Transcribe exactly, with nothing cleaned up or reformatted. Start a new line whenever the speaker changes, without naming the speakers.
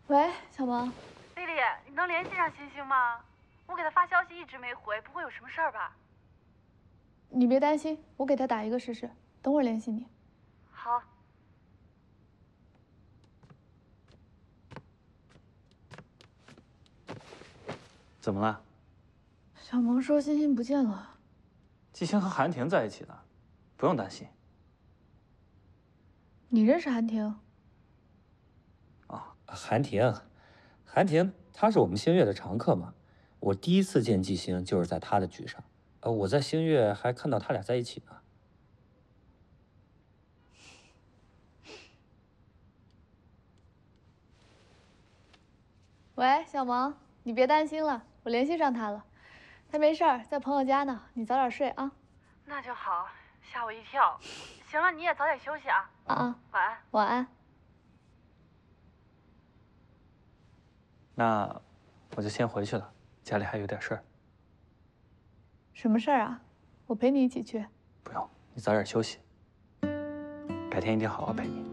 喂，小萌。
丽丽，你能联系上星星吗？我给他发消息一直没回，不会有什么事儿吧？
你别担心，我给他打一个试试，等会儿联系你。
好。
怎么了？
小萌说欣欣不见了。
季星和韩婷在一起呢，不用担心。
你认识韩婷？
啊，
韩婷，韩婷，她是我们星月的常客嘛。我第一次见季星就是在她的局上，呃，我在星月还看到他俩在一起呢。
喂，小萌，你别担心了，我联系上他了，他没事儿，在朋友家呢，你早点睡啊。
那就好，吓我一跳。行了，你也早点休息啊。
啊啊，
晚安。
晚安。
那我就先回去了，家里还有点事儿。
什么事儿啊？我陪你一起去。
不用，你早点休息，改天一定好好陪你。